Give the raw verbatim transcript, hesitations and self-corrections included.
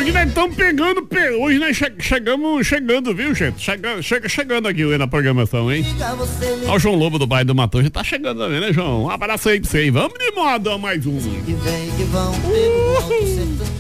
Hoje nós estamos pegando, pe... hoje nós che... chegamos chegando, viu, gente? Chega, chega chegando aqui na programação, hein? Ó, o João Lobo do bairro do Matou já tá chegando também, né, João? Um abraço aí pra você aí. Vamos de moda, mais um. Uh!